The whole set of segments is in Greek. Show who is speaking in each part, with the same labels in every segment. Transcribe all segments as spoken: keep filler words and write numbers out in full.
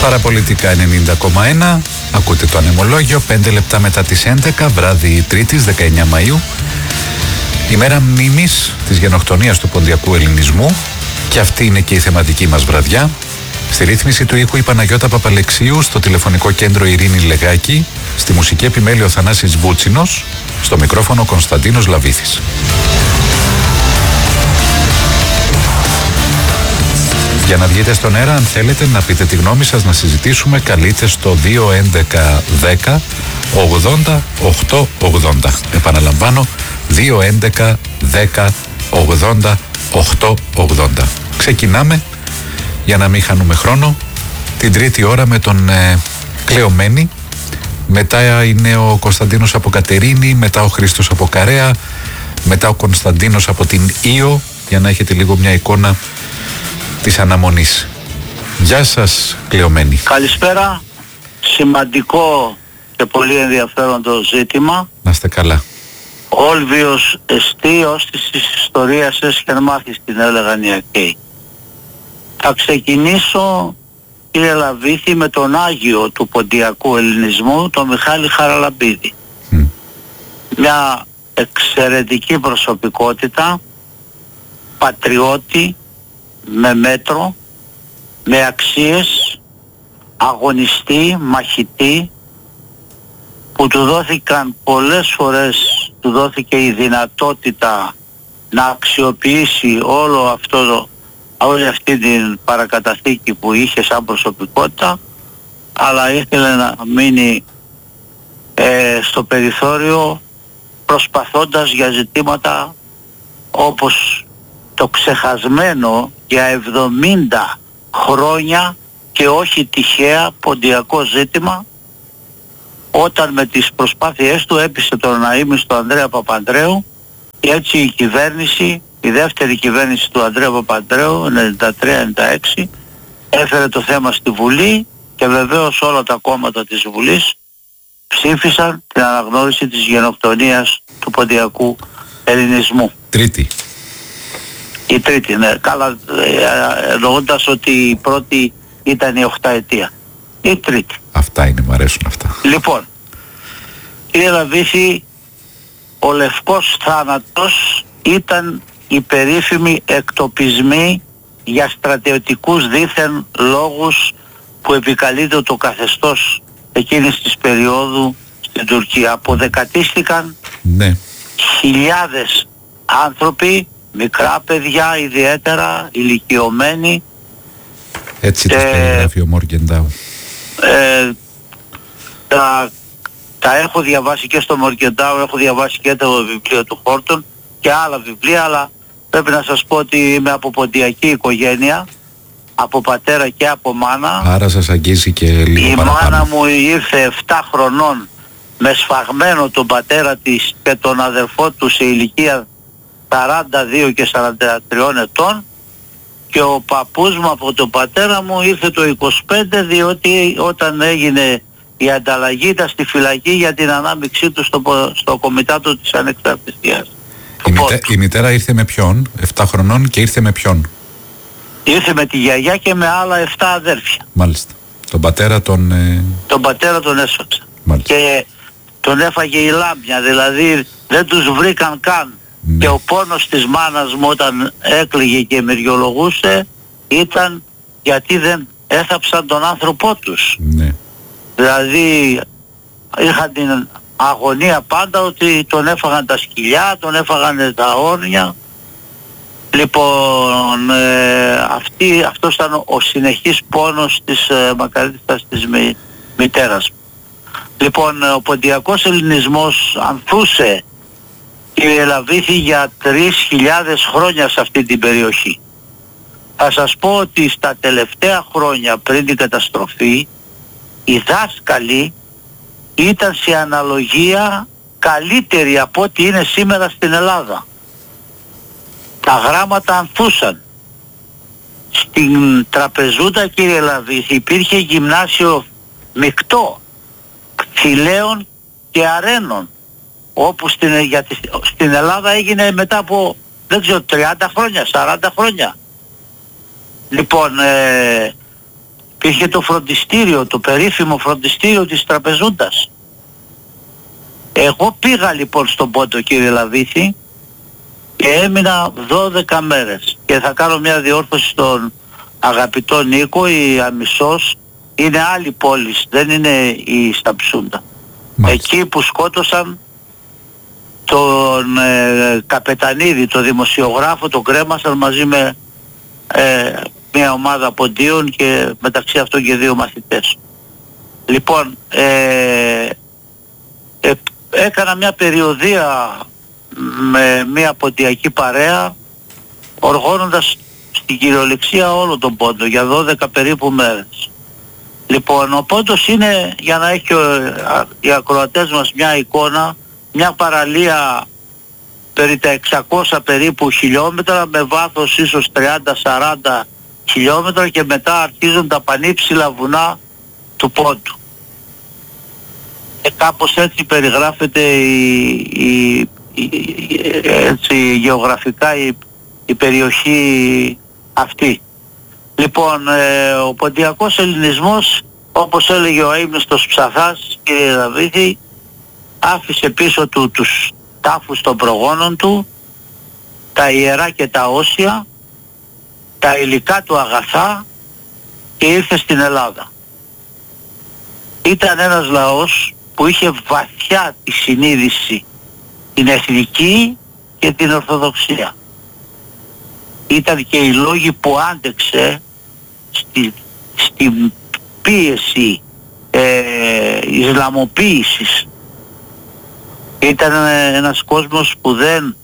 Speaker 1: Παραπολιτικά ενενήντα κόμμα ένα. Ακούτε το ανεμολόγιο. Πέντε λεπτά μετά τις έντεκα, βράδυ Τρίτης δεκαεννιά Μαΐου. Ημέρα μνήμης της γενοκτονίας του ποντιακού ελληνισμού. Και αυτή είναι και η θεματική μας βραδιά. Στη ρύθμιση του ήχου η Παναγιώτα Παπαλεξίου, στο τηλεφωνικό κέντρο Ειρήνη Λεγάκη, στη μουσική επιμέλεια ο Θανάσης Βούτσινος, στο μικρόφωνο Κωνσταντίνος Λαβήθης. Για να βγείτε στον αέρα, αν θέλετε να πείτε τη γνώμη σας, να συζητήσουμε, καλείτε στο δύο έντεκα δέκα ογδόντα οκτώ ογδόντα. Επαναλαμβάνω, δύο έντεκα δέκα ογδόντα οκτώ ογδόντα. Ξεκινάμε, για να μην χάνουμε χρόνο, την τρίτη ώρα με τον ε, Κλεωμένη. Μετά είναι ο Κωνσταντίνος από Κατερίνη, μετά ο Χρήστος από Καρέα, μετά ο Κωνσταντίνος από την Ήο, για να έχετε λίγο μια εικόνα της αναμονής. Γεια σας, Κλεωμένη.
Speaker 2: Καλησπέρα. Σημαντικό και πολύ ενδιαφέρον το ζήτημα.
Speaker 1: Να είστε καλά.
Speaker 2: Όλβιος εστί ως της ιστορίας έσχεν μάθης, την έλεγαν οι Ακαίοι. Θα ξεκινήσω, κύριε Λαβήθη, με τον Άγιο του ποντιακού ελληνισμού, τον Μιχάλη Χαραλαμπίδη. Mm. Μια εξαιρετική προσωπικότητα, πατριώτη, με μέτρο, με αξίες, αγωνιστή, μαχητή, που του δόθηκαν πολλές φορές, του δόθηκε η δυνατότητα να αξιοποιήσει όλο αυτό, όλη αυτή την παρακαταθήκη που είχε σαν προσωπικότητα, αλλά ήθελε να μείνει ε, στο περιθώριο, προσπαθώντας για ζητήματα όπως το ξεχασμένο για εβδομήντα χρόνια και όχι τυχαία ποντιακό ζήτημα, όταν με τις προσπάθειές του έπεισε τον αείμνηστο Ανδρέα Παπανδρέου, και έτσι η κυβέρνηση, η δεύτερη κυβέρνηση του Ανδρέα Παπανδρέου ενενήντα τρία ενενήντα έξι, έφερε το θέμα στη Βουλή και βεβαίως όλα τα κόμματα της Βουλής ψήφισαν την αναγνώριση της γενοκτονίας του ποντιακού ελληνισμού.
Speaker 1: Τρίτη.
Speaker 2: Η τρίτη, ναι. Καλά, εννοώντας ότι η πρώτη ήταν η οχταετία. Η τρίτη.
Speaker 1: Αυτά είναι, μου αρέσουν αυτά.
Speaker 2: Λοιπόν, κύριε Λαβήθη, ο λευκός θάνατος ήταν η περίφημη εκτοπισμή για στρατιωτικούς δήθεν λόγους που επικαλείται το καθεστώς εκείνης της περίοδου στην Τουρκία. Αποδεκατίστηκαν
Speaker 1: ναι.
Speaker 2: χιλιάδες άνθρωποι, μικρά παιδιά ιδιαίτερα, ηλικιωμένοι.
Speaker 1: Έτσι τις περιγράφει ο Μόργεντάου.
Speaker 2: Ε, τα, τα έχω διαβάσει και στο Μόργεντάου, έχω διαβάσει και το βιβλίο του Χόρτον και άλλα βιβλία, αλλά πρέπει να σας πω ότι είμαι από ποντιακή οικογένεια, από πατέρα και από μάνα.
Speaker 1: Άρα σας αγγίζει και λίγο
Speaker 2: η
Speaker 1: παραπάνω.
Speaker 2: Η μάνα μου ήρθε επτά χρονών με σφαγμένο τον πατέρα της και τον αδερφό του σε ηλικία σαράντα δύο και σαράντα τρία ετών, και ο παππούς μου από τον πατέρα μου ήρθε το είκοσι πέντε, διότι όταν έγινε η ανταλλαγή ήταν στη φυλακή για την ανάμειξή του στο, στο κομιτάτο της ανεξαρτησίας.
Speaker 1: Η, μητε, η μητέρα ήρθε με ποιον, επτά χρονών, και ήρθε με ποιον?
Speaker 2: Ήρθε με τη γιαγιά και με άλλα επτά αδέρφια.
Speaker 1: Μάλιστα. Τον πατέρα τον... Ε...
Speaker 2: Τον πατέρα τον έσφαξε.
Speaker 1: Μάλιστα.
Speaker 2: Και τον έφαγε η λάμπια, δηλαδή δεν τους βρήκαν καν. Ναι. Και ο πόνος της μάνας μου όταν έκλαιγε και μυριολογούσε ήταν γιατί δεν έθαψαν τον άνθρωπό τους.
Speaker 1: Ναι.
Speaker 2: Δηλαδή είχαν την αγωνία πάντα ότι τον έφαγαν τα σκυλιά, τον έφαγαν τα όρνια. Λοιπόν, ε, αυτή, αυτός ήταν ο, ο συνεχής πόνος της ε, μακαρίτητας της μη, μητέρας μου. Λοιπόν, ο ποντιακός ελληνισμός ανθούσε, κύριε Λαβήθη, για τρεις χιλιάδες χρόνια σε αυτή την περιοχή. Θα σας πω ότι στα τελευταία χρόνια πριν την καταστροφή, οι δάσκαλοι ήταν σε αναλογία καλύτεροι από ό,τι είναι σήμερα στην Ελλάδα. Τα γράμματα ανθούσαν. Στην Τραπεζούντα, κύριε Λαβήθη, υπήρχε γυμνάσιο μεικτό Θηλαίων και Αρένων, όπου στην, γιατί, στην Ελλάδα έγινε μετά από δεν ξέρω τριάντα χρόνια, σαράντα χρόνια. Λοιπόν, ε, Υπήρχε το φροντιστήριο, το περίφημο φροντιστήριο της Τραπεζούντας. Εγώ πήγα λοιπόν στον Πόντο, κύριε Λαβίθη, και έμεινα δώδεκα μέρες. Και θα κάνω μια διόρθωση στον αγαπητό Νίκο, η Αμισός είναι άλλη πόλη, δεν είναι η Σταψούντα.
Speaker 1: Μάλιστα.
Speaker 2: Εκεί που σκότωσαν τον ε, Καπετανίδη, τον δημοσιογράφο, τον κρέμασαν μαζί με ε, μια ομάδα ποντίων και μεταξύ αυτών και δύο μαθητές. Λοιπόν, ε, ε, έκανα μια περιοδεία με μια ποντιακή παρέα, οργώνοντας στην κυριολεξία όλο τον Πόντο για δώδεκα περίπου μέρες. Λοιπόν, ο Πόντος είναι, για να έχει οι ακροατές μας μια εικόνα, μια παραλία περί τα εξακόσια περίπου χιλιόμετρα, με βάθος ίσως τριάντα σαράντα χιλιόμετρα, και μετά αρχίζουν τα πανύψηλα βουνά του Πόντου. Και κάπως έτσι περιγράφεται η, η, η, η, έτσι, γεωγραφικά η, η περιοχή αυτή. Λοιπόν, ε, ο ποντιακός ελληνισμός, όπως έλεγε ο αείμνηστος Ψαθάς, κύριε Λαβίθη, άφησε πίσω του τους τάφους των προγόνων του, τα ιερά και τα όσια, τα υλικά του αγαθά, και ήρθε στην Ελλάδα. Ήταν ένας λαός που είχε βαθιά τη συνείδηση, την εθνική και την ορθοδοξία. Ήταν και οι λόγοι που άντεξε στη, στην πίεση ε, Ισλαμοποίησης. Ήταν ένας κόσμος που δεν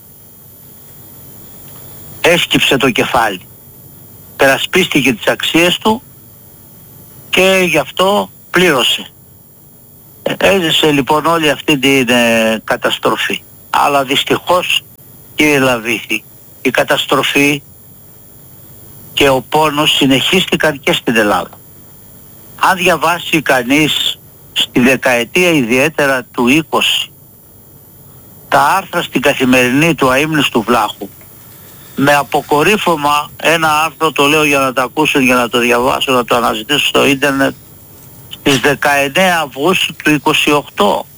Speaker 2: έσκυψε το κεφάλι. Περασπίστηκε τις αξίες του και γι' αυτό πλήρωσε. Έζησε λοιπόν όλη αυτή την ε, καταστροφή. Αλλά δυστυχώς, κύριε Λαβίθη, η καταστροφή και ο πόνος συνεχίστηκαν και στην Ελλάδα. Αν διαβάσει κανείς στη δεκαετία ιδιαίτερα του είκοσι τα άρθρα στην Καθημερινή του αείμνηστου Βλάχου, με αποκορύφωμα ένα άρθρο, το λέω για να το ακούσουν, για να το διαβάσω, να το αναζητήσω στο ίντερνετ, στις δεκαεννέα Αυγούστου του είκοσι οκτώ,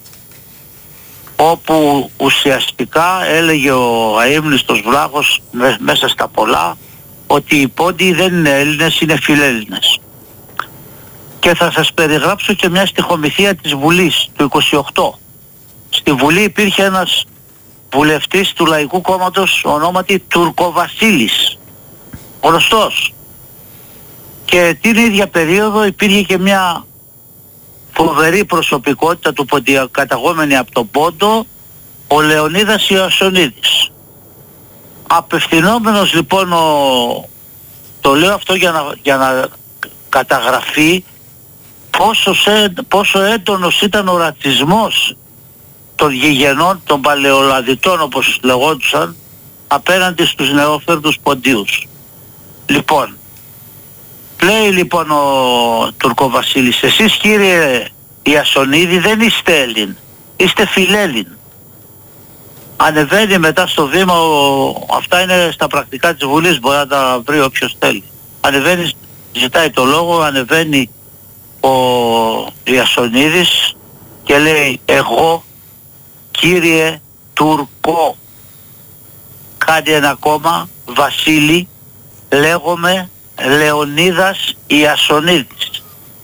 Speaker 2: όπου ουσιαστικά έλεγε ο αείμνηστος Βλάχος μέσα στα πολλά ότι οι Πόντιοι δεν είναι Έλληνες, είναι φιλέλληνες. Και θα σας περιγράψω και μια στιχομυθία της Βουλής του είκοσι οκτώ. Στη Βουλή υπήρχε ένας βουλευτής του Λαϊκού Κόμματος ονόματι Τουρκοβασίλης, γνωστός. Και την ίδια περίοδο υπήρχε και μια φοβερή προσωπικότητα του Ποντια, καταγόμενη από τον Πόντο, ο Λεωνίδας Ιασονίδης. Απευθυνόμενος λοιπόν, ο, το λέω αυτό για να, για να καταγραφεί πόσο, σε, πόσο έντονος ήταν ο ρατσισμός των γηγενών, των παλαιολαδιτών όπως λεγόντουσαν, απέναντι στους νεόφερτους Ποντίους. Λοιπόν, λέει λοιπόν ο Τουρκοβασίλης, εσείς κύριε Ιασονίδη δεν είστε Έλλην, είστε φιλέλλην. Ανεβαίνει μετά στο βήμα, ο, αυτά είναι στα πρακτικά της Βουλής, μπορεί να τα βρει όποιος θέλει. Ανεβαίνει, ζητάει το λόγο, ανεβαίνει ο Ιασονίδης και λέει, εγώ κύριε Τουρκό, κάνει ένα κόμμα, Βασίλη, λέγομαι Λεωνίδας Ιασονίδης.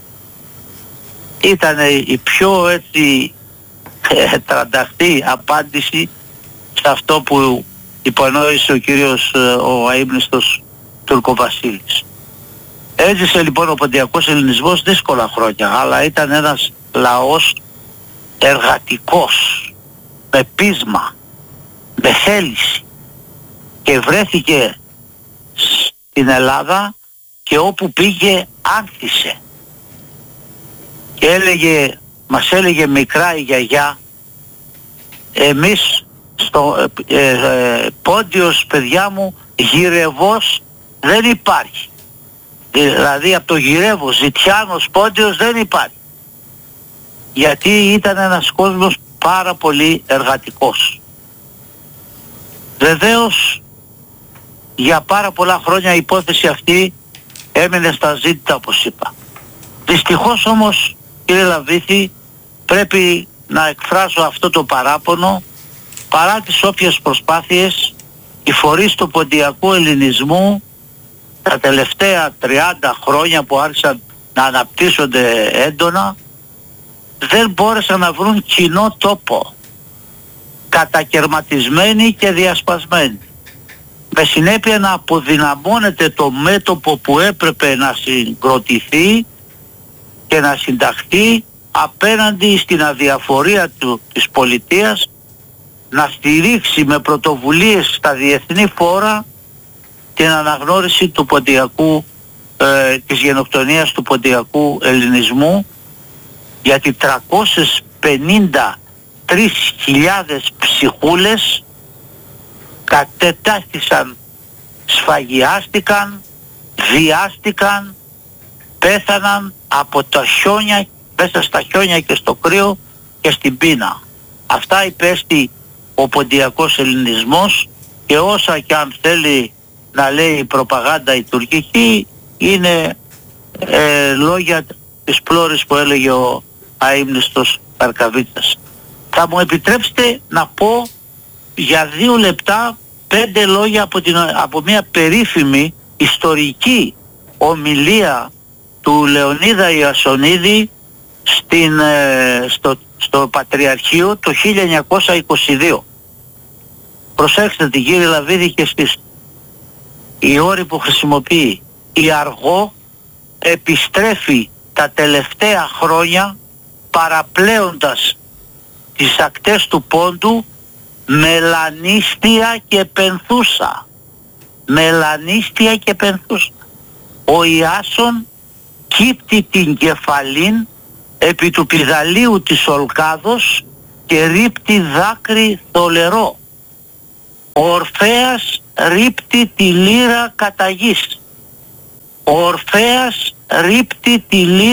Speaker 2: Ήταν η πιο έτσι ε, τρανταχτή απάντηση σε αυτό που υπονόησε ο κύριος ε, ο αείμνηστος Τουρκοβασίλης. Έζησε λοιπόν ο ποντιακός ελληνισμός δύσκολα χρόνια, αλλά ήταν ένας λαός εργατικός, με πείσμα, με θέληση, και βρέθηκε στην Ελλάδα και όπου πήγε άνθησε. Και έλεγε, μας έλεγε μικρά η γιαγιά, εμείς στο ε, ε, Πόντιος, παιδιά μου, γυρευός δεν υπάρχει. Δηλαδή από το γυρεύω, Ζητιάνος, Πόντιος δεν υπάρχει. Γιατί ήταν ένας κόσμος πάρα πολύ εργατικός. Βεβαίως για πάρα πολλά χρόνια η υπόθεση αυτή έμεινε στα ζήτητα, όπως είπα. Δυστυχώς όμως, κύριε Λαβίθη, πρέπει να εκφράσω αυτό το παράπονο, παρά τις όποιες προσπάθειες οι φορείς του ποντιακού ελληνισμού τα τελευταία τριάντα χρόνια που άρχισαν να αναπτύσσονται έντονα, δεν μπόρεσαν να βρουν κοινό τόπο, κατακερματισμένοι και διασπασμένοι, με συνέπεια να αποδυναμώνεται το μέτωπο που έπρεπε να συγκροτηθεί και να συνταχθεί απέναντι στην αδιαφορία του, της πολιτείας, να στηρίξει με πρωτοβουλίες στα διεθνή φόρα την αναγνώριση του ποντιακού, ε, της γενοκτονίας του ποντιακού ελληνισμού, γιατί τριακόσιες πενήντα τρεις χιλιάδες ψυχούλες κατετάχθησαν, σφαγιάστηκαν, βιάστηκαν, πέθαναν από τα χιόνια, μέσα στα χιόνια και στο κρύο και στην πείνα. Αυτά υπέστη ο ποντιακός ελληνισμός, και όσα και αν θέλει να λέει η προπαγάνδα η τουρκική, είναι ε, λόγια της πλώρης που έλεγε ο αείμνηστος Καρκαβίτσας. Θα μου επιτρέψετε να πω για δύο λεπτά πέντε λόγια από, την, από μια περίφημη ιστορική ομιλία του Λεωνίδα Ιασονίδη στην, ε, στο, στο Πατριαρχείο το χίλια εννιακόσια είκοσι δύο. Προσέξτε την, κύριε Λαβίδη, και στις οι όροι που χρησιμοποιεί. Η αργό επιστρέφει τα τελευταία χρόνια παραπλέοντας τις ακτές του Πόντου μελανίστια και πενθούσα. Μελανίστια και πενθούσα. Ο Ιάσον κύπτει την κεφαλήν επί του πηδαλίου της Ολκάδος και ρίπτει δάκρυ θολερό. Ο Ορφέας ρίπτει τη λύρα κατά γης. Ο Ορφέας ρίπτει τη λύρα